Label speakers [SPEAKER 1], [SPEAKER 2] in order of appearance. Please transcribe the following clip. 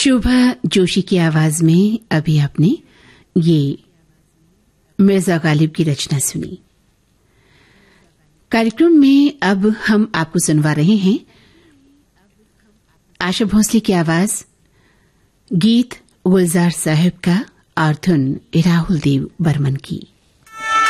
[SPEAKER 1] शोभा जोशी की आवाज में अभी आपने ये मिर्जा गालिब की रचना सुनी। कार्यक्रम में अब हम आपको सुनवा रहे हैं आशा भोसले की आवाज, गीत गुलजार साहब का और धुन राहुल देव बर्मन की।